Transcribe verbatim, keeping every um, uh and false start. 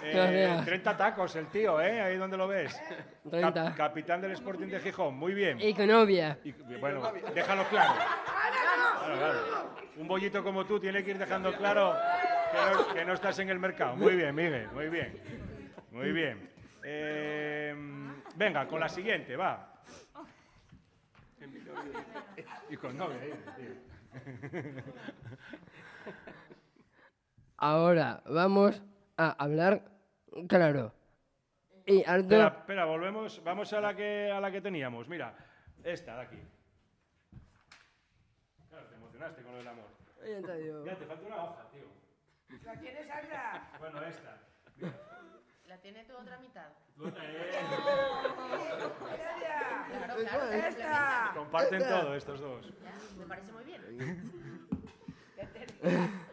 Eh, treinta tacos el tío, ¿eh? Ahí donde lo ves. treinta. Cap capitán del Sporting de Gijón, muy bien. Y con novia. Y, bueno, déjalo claro. Claro, claro. Un bollito como tú tiene que ir dejando claro que no, que no estás en el mercado. Muy bien, Miguel, muy bien. Muy bien. Eh, venga, con la siguiente, va. Y con novia, tío. Ahora vamos a hablar claro. Y algo... Espera, espera, volvemos. Vamos a la que a la que teníamos. Mira, esta de aquí. Claro, te emocionaste con lo del amor. Ya, te falta una hoja, tío. ¿La quieres, Sandra? Bueno, esta. Mira. ¿La tiene tu otra mitad? Eh, Claro, claro. ¡Esta! Comparten todo estos dos. Ya, me parece muy bien.